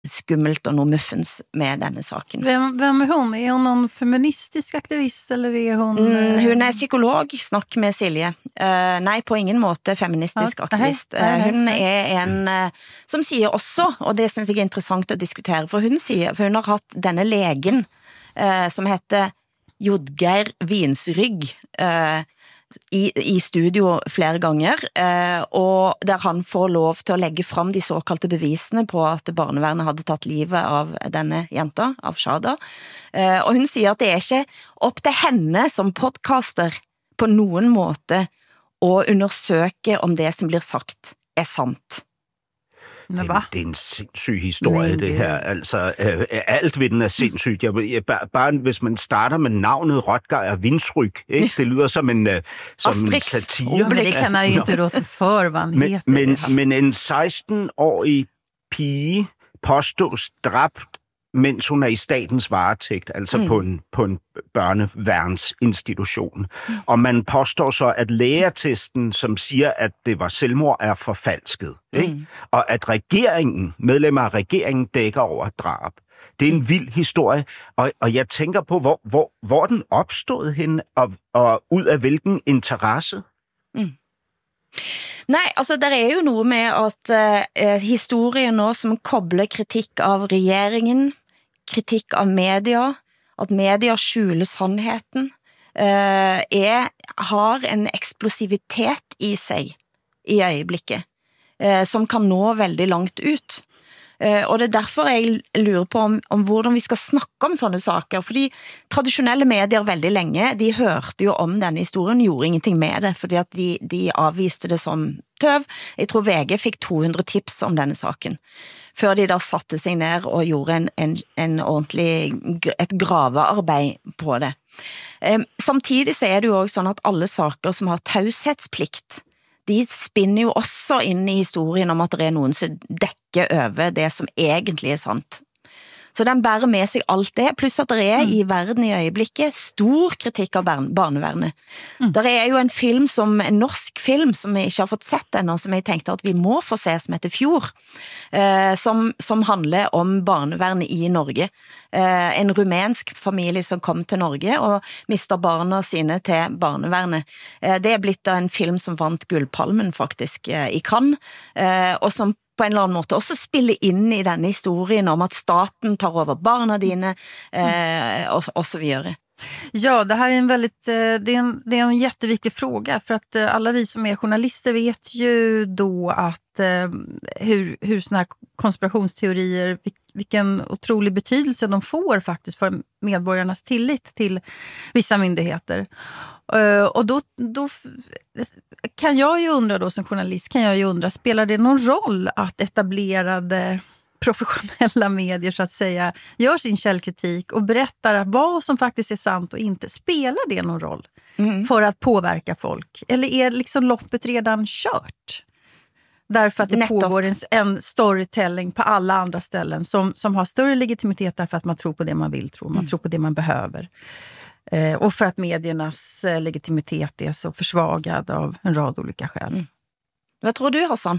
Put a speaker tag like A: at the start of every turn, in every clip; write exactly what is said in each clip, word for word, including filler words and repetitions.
A: skummelt og noe muffens med denne saken.
B: Vem, vem är hon? Är hon någon feministisk aktivist eller är hon...
A: Mm, hun er psykolog, snakk med Silje. Uh, nei, på ingen måte feministisk
B: ja,
A: aktivist.
B: nei, nei, nei.
A: Uh, hun er en uh, som sier også, og det synes jeg er interessant å diskutere, for hun sier, for hun har hatt denne legen uh, som heter Jodgeir Vinsrygg, uh, I, i studio flere ganger, eh, og der han får lov til å legge frem de såkalte bevisene på at barnevernet hadde tatt livet av denne jenta, av Shada. Eh, og hun sier at det er ikke opp til henne som podcaster på noen måte å undersøke om det som blir sagt er sant.
C: Men det er en sindssyg historie, Men, det her. Altså, øh, alt ved den er sindssygt. Jeg, jeg, bare, bare hvis man starter med navnet Rotgeir Vinsrygg, ikke? Det lyder som en, øh, som en satire.
B: Men det kan jeg jo ikke råde for, hvad han
C: men,
B: heter.
C: Men, men en seksten-årig pige påstås dræbt, mens hun er i statens varetægt, altså mm. på en, på en børneværnsinstitution. Mm. Og man påstår så, at lægeattesten, som siger, at det var selvmord, er forfalsket. Ikke? Mm. Og at regeringen, medlemmer af regeringen, dækker over drab. Det er en vild historie, og, og jeg tænker på, hvor, hvor, hvor den opstod henne, og, og ud af hvilken interesse?
A: Mm. Nej, altså der er jo noget med at uh, historien nå som kobler kritik av regeringen, kritik av media, at media skjuler sannheten, uh, er, har en eksplosivitet i sig i øjeblikket, uh, som kan nå veldig langt ut. Uh, og det er derfor jeg lurer på om, om hvordan vi skal snakke om sånne saker, fordi traditionelle medier veldig lenge, de hørte jo om denne historien, gjorde ingenting med det, fordi at de, de avviste det som tøv. Jeg tror V G fik to hundrede tips om denne saken, før de da satte sig ned og gjorde en, en, en ordentlig, et gravearbeid på det. Um, samtidig så er det jo også sådan, at alle saker som har taushetsplikt, de spinner jo også inn i historien om at det er noen som dekker over det som egentlig er sant. Så den bærer med sig alt det, pluss at det er mm. i verden i øjeblikket stor kritik av barnevernet. Mm. Der er jo en film, som en norsk film, som jeg ikke har fått sett ennå, som jeg tenkte at vi må få se, som heter Fjord, eh, som, som handler om barnevernet i Norge. Eh, en rumensk familie som kom til Norge og mister barna sine til barnevernet. Eh, det er blitt en film som vant Guldpalmen faktisk eh, i Cannes, eh, og som på en eller annen måte også spille inn i denne historien om att staten tar over barna dine eh, och, och så vidare.
B: Ja, det här är en väldigt det är en, det är en jätteviktig fråga, för att alla vi som är journalister vet ju då att hur, hur såna här konspirationsteorier, vilken otrolig betydelse de får faktiskt för medborgarnas tillit till vissa myndigheter. Och då, då kan jag ju undra då som journalist, kan jag ju undra, spelar det någon roll att etablerade professionella medier så att säga gör sin källkritik och berättar vad som faktiskt är sant och inte? Spelar det någon roll mm. för att påverka folk? Eller är liksom loppet redan kört? Därför att det Nettopp. pågår en, en storytelling på alla andra ställen som, som har större legitimitet därför att man tror på det man vill tro, man mm. tror på det man behöver. Eh, och för att mediernas eh, legitimitet är så försvagad av en rad olika skäl. Mm.
A: Vad tror du, Hassan?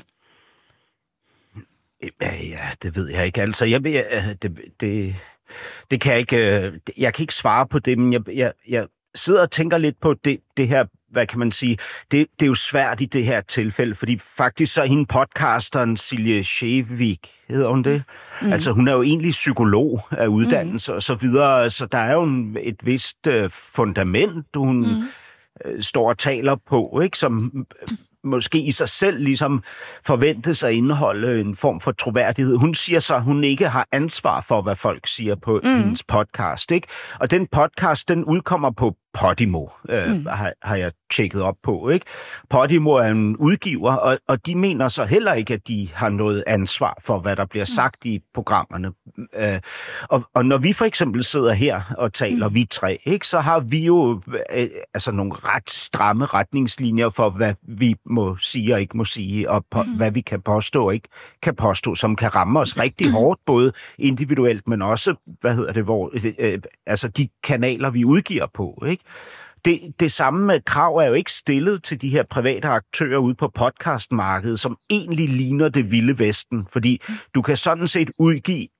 C: Ja, det ved jeg ikke. Altså, jeg, det, det, det kan jeg ikke, jeg kan ikke svare på det, men jeg, jeg, jeg sidder og tænker lidt på det, det her, hvad kan man sige, det, det er jo svært i det her tilfælde, fordi faktisk så er hende podcasteren Silje Skjevik, hedder hun det? Mm. Altså, hun er jo egentlig psykolog af uddannelse mm. og så videre, så der er jo en, et vist uh, fundament, hun mm. uh, står og taler på, ikke, som måske i sig selv ligesom forventes at indeholde en form for troværdighed. Hun siger så, at hun ikke har ansvar for, hvad folk siger på mm. hendes podcast, ikke? Og den podcast, den udkommer på Podimo, øh, mm. har, har jeg tjekket op på, ikke? Podimo er en udgiver, og, og de mener så heller ikke, at de har noget ansvar for, hvad der bliver sagt mm. i programmerne. Øh, og, og når vi for eksempel sidder her og taler, mm. vi tre, ikke, så har vi jo øh, altså nogle ret stramme retningslinjer for, hvad vi må sige og ikke må sige, og på, mm. hvad vi kan påstå og ikke kan påstå, som kan ramme os rigtig hårdt, både individuelt, men også, hvad hedder det, hvor, øh, altså de kanaler, vi udgiver på, ikke? Det, det samme krav er jo ikke stillet til de her private aktører ude på podcastmarkedet, som egentlig ligner det vilde vesten, fordi du kan sådan set udgive